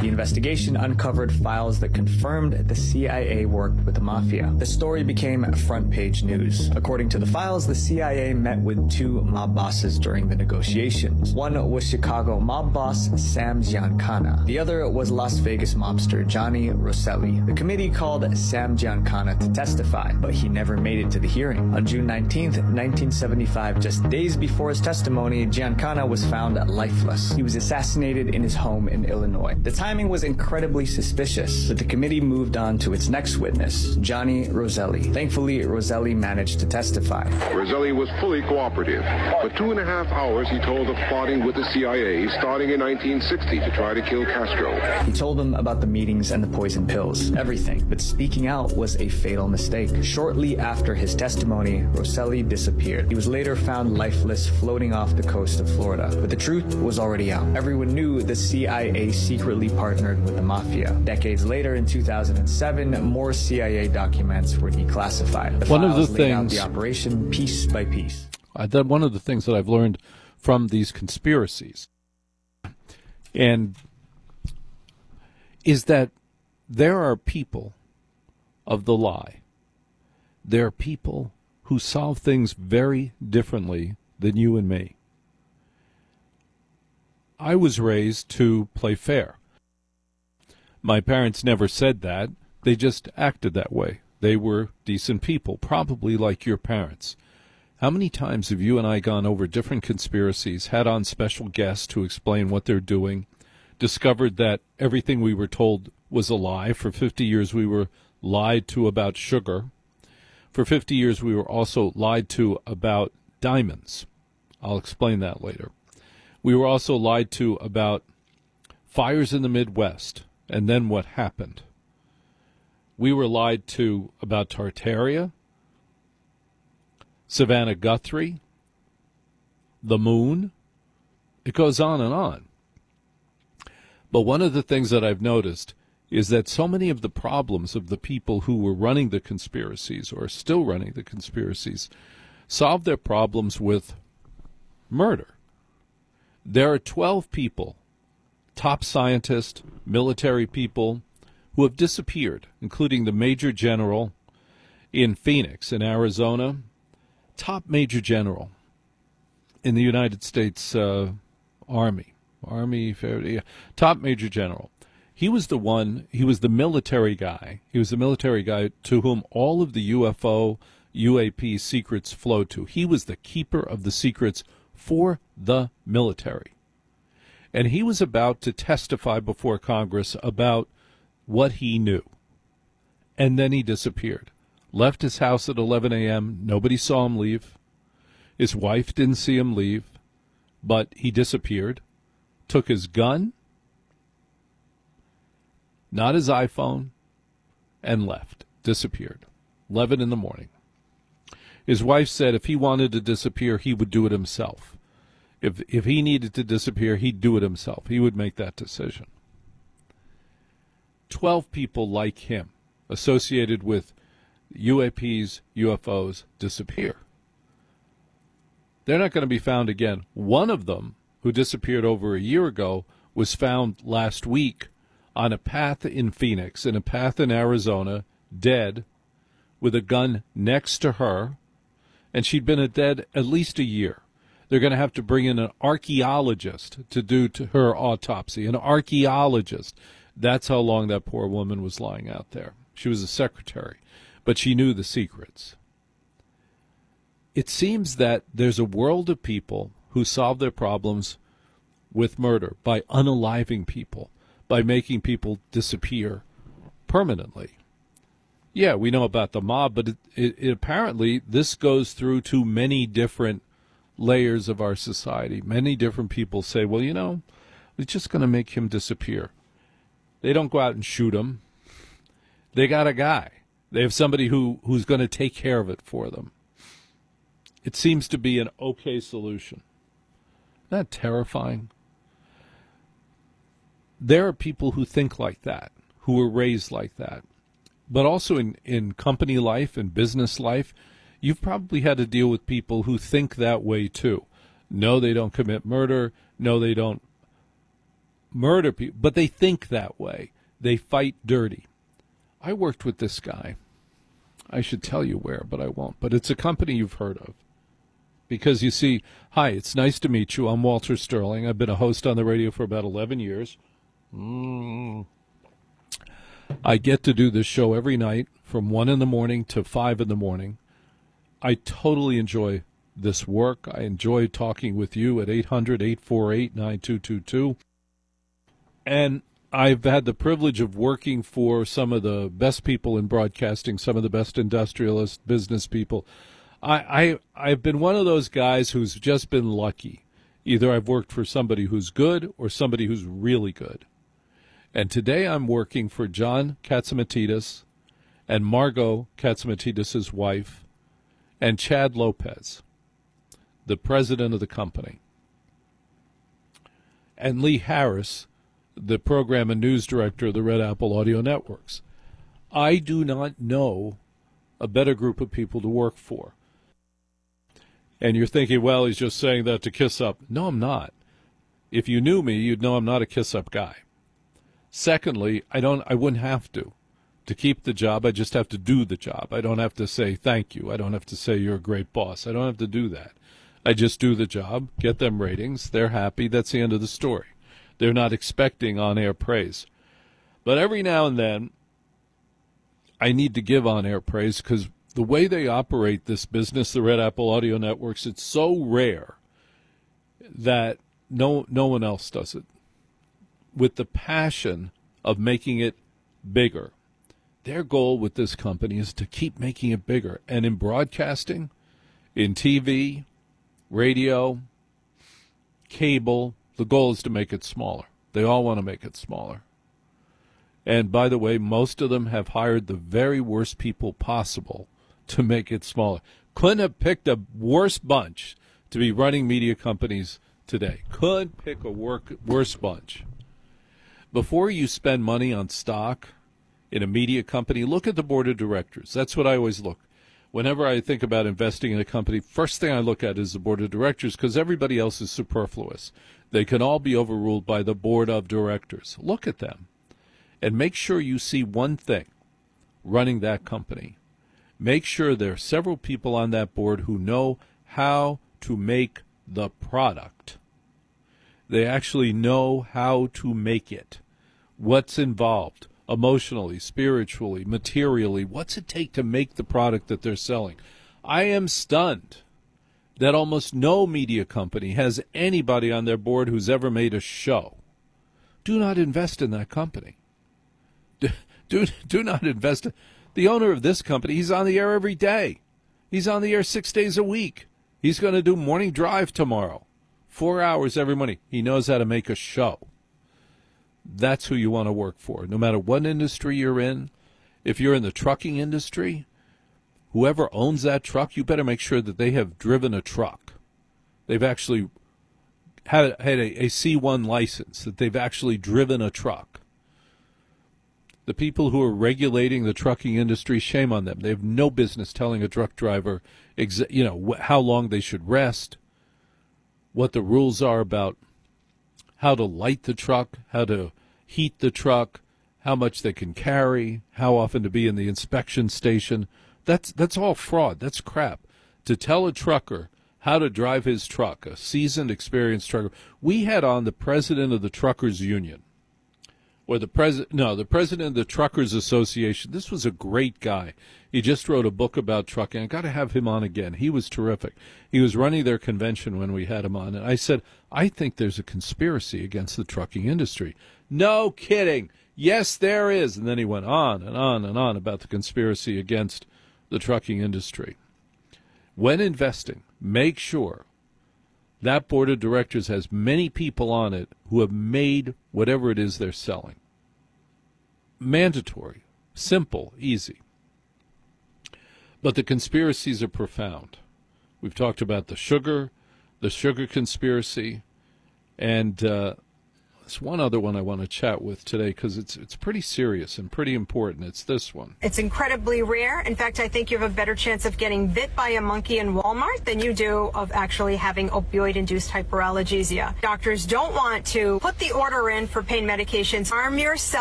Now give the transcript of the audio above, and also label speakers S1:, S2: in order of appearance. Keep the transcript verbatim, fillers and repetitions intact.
S1: The investigation uncovered files that confirmed the C I A worked with the mafia. The story became front-page news. According to the files, the C I A met with two mob bosses during the negotiations. One was Chicago mob boss Sam Giancana. The other was Las Vegas mobster Johnny Rosselli. The committee called Sam Giancana to testify, but he never made it to the hearing. On June nineteenth, nineteen seventy-five, just days before his testimony, Giancana was found lifeless. He was assassinated in his home in Illinois. The timing was incredibly suspicious, but the committee moved on to its next witness, Johnny Rosselli. Thankfully, Rosselli managed to testify.
S2: Rosselli was fully cooperative. For two and a half hours, he told of plotting with the C I A starting in nineteen sixty to try to kill Castro.
S1: He told them about the meetings and the poison pills, everything. But speaking out was a fatal mistake. Shortly after his testimony, Rosselli disappeared. He was later found lifeless, floating off the coast of Florida. But the truth was already out. Everyone knew the C I A secretly partnered with the mafia. Decades later, in two thousand seven, more C I A documents were declassified. The
S3: One of the
S1: files laid out
S3: things,
S1: the operation piece by piece.
S3: I, that one of the things that I've learned from these conspiracies, and is that there are people of the lie. There are people who solve things very differently than you and me. I was raised to play fair. My parents never said that. They just acted that way. They were decent people, probably like your parents. How many times have you and I gone over different conspiracies, had on special guests to explain what they're doing, discovered that everything we were told was a lie? For fifty years we were lied to about sugar. For fifty years we were also lied to about diamonds. I'll explain that later. We were also lied to about fires in the Midwest, and then what happened. We were lied to about Tartaria, Savannah Guthrie, the moon. It goes on and on. But one of the things that I've noticed is that so many of the problems of the people who were running the conspiracies, or still running the conspiracies, solve their problems with murder. There are twelve people, top scientists, military people, who have disappeared, including the Major General in Phoenix, in Arizona, top Major General in the United States uh, Army, Army, yeah, top Major General. He was the one, he was the military guy, he was the military guy to whom all of the U F O, U A P secrets flowed to. He was the keeper of the secrets for the military. And he was about to testify before Congress about what he knew. And then he disappeared. Left his house at eleven a.m. Nobody saw him leave. His wife didn't see him leave, but he disappeared. Took his gun, not his iPhone, and left. Disappeared. eleven in the morning. His wife said if he wanted to disappear, he would do it himself. If if he needed to disappear, he'd do it himself. He would make that decision. Twelve people like him associated with U A Ps, U F Os disappear. They're not going to be found again. One of them, who disappeared over a year ago, was found last week on a path in Phoenix, in a path in Arizona, dead, with a gun next to her, and she'd been dead at least a year. They're going to have to bring in an archaeologist to do to her autopsy. An archaeologist. That's how long that poor woman was lying out there. She was a secretary, but she knew the secrets. It seems that there's a world of people who solve their problems with murder by unaliving people, by making people disappear permanently. Yeah, we know about the mob, but it, it, it, apparently this goes through to many different layers of our society. Many different people say, well, you know, we're just going to make him disappear. They don't go out and shoot him. They got a guy. They have somebody who, who's going to take care of it for them. It seems to be an okay solution. Isn't that terrifying? There are people who think like that, who were raised like that. But also in, in company life and business life, you've probably had to deal with people who think that way too. No, they don't commit murder. No, they don't murder people, but they think that way. They fight dirty. I worked with this guy. I should tell you where, but I won't. But it's a company you've heard of. Because you see, hi, it's nice to meet you. I'm Walter Sterling. I've been a host on the radio for about eleven years. Mm. I get to do this show every night from one in the morning to five in the morning. I totally enjoy this work. I enjoy talking with you at eight hundred, eight four eight, nine two two two. And I've had the privilege of working for some of the best people in broadcasting, some of the best industrialist business people. I, I, I've been one of those guys who's just been lucky. Either I've worked for somebody who's good or somebody who's really good. And today I'm working for John Catsimatidis and Margot Catsimatidis' wife and Chad Lopez, the president of the company, and Lee Harris, the program and news director of the Red Apple Audio Networks. I do not know a better group of people to work for. And you're thinking, well, he's just saying that to kiss up. No, I'm not. If you knew me, you'd know I'm not a kiss-up guy. Secondly, I don't. I wouldn't have to. To keep the job, I just have to do the job. I don't have to say thank you. I don't have to say you're a great boss. I don't have to do that. I just do the job, get them ratings. They're happy. That's the end of the story. They're not expecting on-air praise. But every now and then, I need to give on-air praise because the way they operate this business, the Red Apple Audio Networks, it's so rare that no no one else does it. With the passion of making it bigger. Their goal with this company is to keep making it bigger. And in broadcasting, in T V, radio, cable, the goal is to make it smaller. They all want to make it smaller. And by the way, most of them have hired the very worst people possible to make it smaller. Couldn't have picked a worse bunch to be running media companies today. Couldn't pick a work, worse bunch. Before you spend money on stock in a media company, look at the board of directors. That's what I always look. Whenever I think about investing in a company, first thing I look at is the board of directors because everybody else is superfluous. They can all be overruled by the board of directors. Look at them and make sure you see one thing running that company. Make sure there are several people on that board who know how to make the product. They actually know how to make it. What's involved emotionally, spiritually, materially? What's it take to make the product that they're selling? I am stunned that almost no media company has anybody on their board who's ever made a show. Do not invest in that company. Do, do, do not invest. The owner of this company, he's on the air every day. He's on the air six days a week. He's going to do morning drive tomorrow. Four hours every morning. He knows how to make a show. That's who you want to work for. No matter what industry you're in, if you're in the trucking industry, whoever owns that truck, you better make sure that they have driven a truck. They've actually had, had a, a C one license, that they've actually driven a truck. The people who are regulating the trucking industry, shame on them. They have no business telling a truck driver, exa- you know, wh- how long they should rest, what the rules are about how to light the truck, how to heat the truck, how much they can carry, how often to be in the inspection station. That's that's all fraud. That's crap. To tell a trucker how to drive his truck, a seasoned, experienced trucker. We had on the president of the Truckers Union, or the president, no, the president of the Truckers Association. This was a great guy. He just wrote a book about trucking. I got to have him on again. He was terrific. He was running their convention when we had him on, and I said, I think there's a conspiracy against the trucking industry. No kidding. Yes, there is. And then he went on and on and on about the conspiracy against the trucking industry. When investing, make sure that board of directors has many people on it who have made whatever it is they're selling. Mandatory, simple, easy. But the conspiracies are profound. We've talked about the sugar, the sugar conspiracy, and uh, There's one other one I want to chat with today because it's it's pretty serious and pretty important. It's this one.
S4: It's incredibly rare. In fact, I think you have a better chance of getting bit by a monkey in Walmart than you do of actually having opioid-induced hyperalgesia. Doctors don't want to put the order in for pain medications. Arm yourself